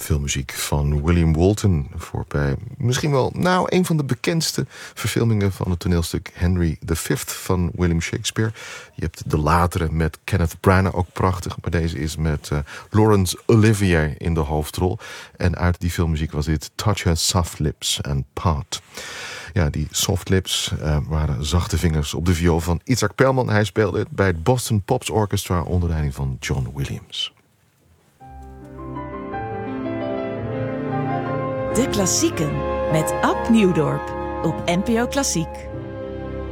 filmmuziek van William Walton voorbij. Misschien wel een van de bekendste verfilmingen van het toneelstuk Henry V van William Shakespeare. Je hebt de latere met Kenneth Branagh, ook prachtig. Maar deze is met Laurence Olivier in de hoofdrol. En uit die filmmuziek was dit Touch Her Soft Lips and Part. Ja, die soft lips waren zachte vingers op de viool van Itzhak Perlman. Hij speelde het bij het Boston Pops Orchestra onder leiding van John Williams. De Klassieken met Ab Nieuwdorp op NPO Klassiek.